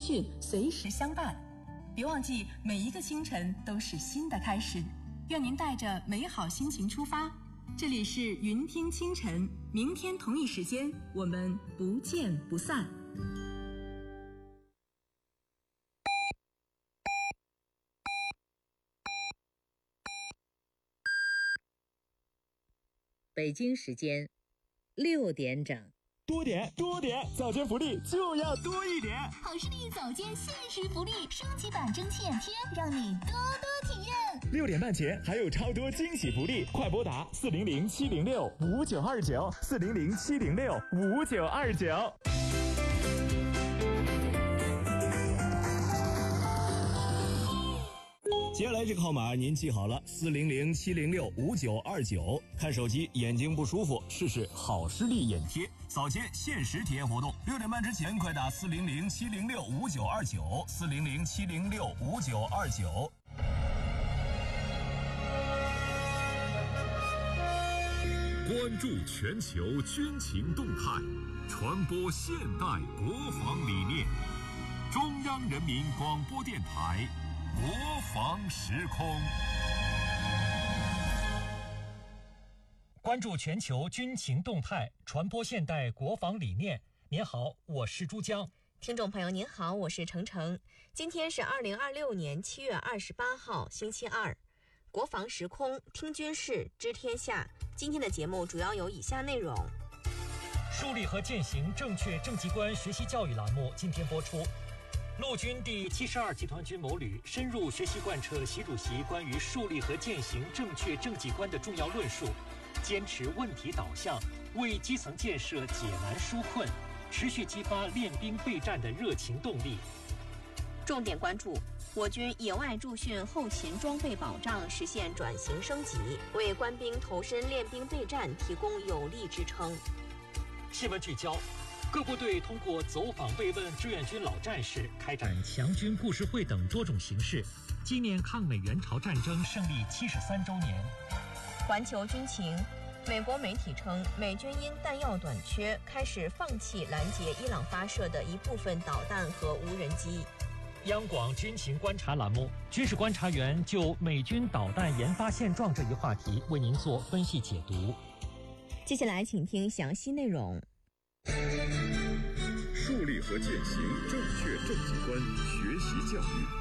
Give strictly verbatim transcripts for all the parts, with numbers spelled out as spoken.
讯随时相伴。别忘记，每一个清晨都是新的开始。愿您带着美好心情出发。这里是云听清晨，明天同一时间我们不见不散。 北京时间六点整。 多点多点，早间福利就要多一点。 好视力早间限时福利升级版蒸汽眼贴，让你多多体验。 六点半前还有超多惊喜福利，快拨打四零零七零六五九二九四零零七零六五九二九。 接下来这个号码您记好了，四零零七零六五九二九。看手机眼睛不舒服，试试好视力眼贴，早间限时体验活动。六点半之前快打四零零七零六五九二九四零零七零六五九二九。 关注全球军情动态，传播现代国防理念。中央人民广播电台国防时空。 关注全球军情动态，传播现代国防理念。您好，我是珠江。 听众朋友您好，我是程程。今天是二零二六年七月二十八号，星期二。国防时空，听军事，知天下。今天的节目主要有以下内容： 树立和践行正确正极观学习教育栏目今天播出。陆军第七十二集团军某旅深入学习贯彻习主席关于树立和践行正确正极观的重要论述，坚持问题导向，为基层建设解难纾困，持续激发练兵备战的热情动力。 重点关注我军野外驻训后勤装备保障实现转型升级，为官兵投身练兵备战提供有力支撑。 新闻聚焦，各部队通过走访慰问志愿军老战士，开展强军故事会等多种形式，纪念抗美援朝战争胜利七十三周年。 环球军情，美国媒体称，美军因弹药短缺，开始放弃拦截伊朗发射的一部分导弹和无人机。 央广军情观察栏目，军事观察员就美军导弹研发现状这一话题为您做分析解读。 接下来请听详细内容。 树立和践行正确正极观学习教育。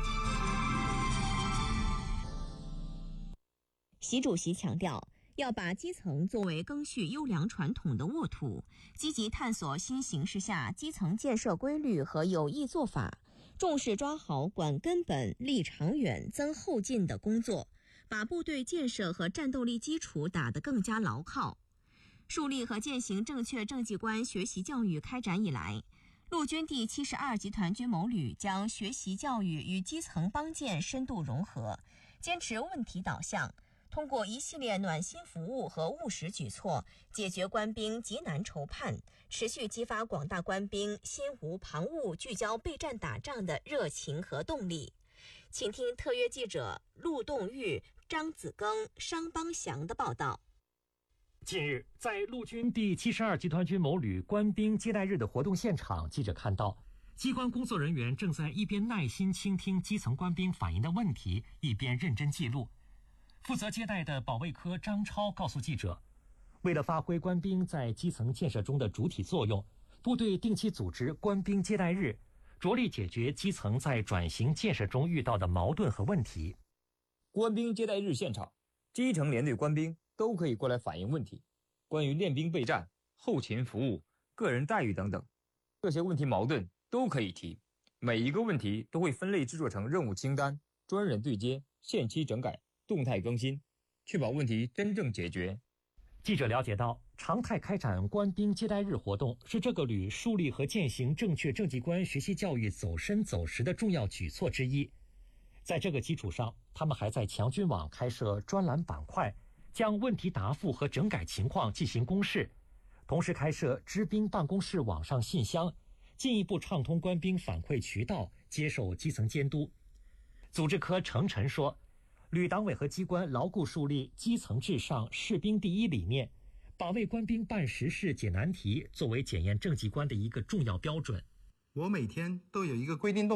习主席强调，要把基层作为赓续优良传统的沃土，积极探索新形势下基层建设规律和有益做法，重视抓好管根本、立长远、增后劲的工作，把部队建设和战斗力基础打得更加牢靠。树立和践行正确正极观学习教育开展以来，陆军第七十二集团军某旅将学习教育与基层帮建深度融合，坚持问题导向，通过一系列暖心服务和务实举措，解决官兵急难愁盼，持续激发广大官兵心无旁骛、聚焦备战打仗的热情和动力。请听特约记者陆栋玉、张子庚、商邦祥的报道。 近日，在陆军第七十二集团军某旅官兵接待日的活动现场，记者看到，机关工作人员正在一边耐心倾听基层官兵反映的问题，一边认真记录。负责接待的保卫科张超告诉记者，为了发挥官兵在基层建设中的主体作用，部队定期组织官兵接待日，着力解决基层在转型建设中遇到的矛盾和问题。 官兵接待日现场，基层连队官兵都可以过来反映问题，关于练兵备战、后勤服务、个人待遇等等，这些问题矛盾都可以提，每一个问题都会分类制作成任务清单，专人对接，限期整改，动态更新，确保问题真正解决。 记者了解到，常态开展官兵接待日活动是这个旅树立和践行正确正极观学习教育走深走实的重要举措之一。在这个基础上，他们还在强军网开设专栏板块，将问题答复和整改情况进行公示，同时开设知兵办公室网上信箱，进一步畅通官兵反馈渠道，接受基层监督。组织科程晨说，旅党委和机关牢固树立基层至上、士兵第一理念，把为官兵办实事、解难题作为检验正极观的一个重要标准。 我每天都有一个规定动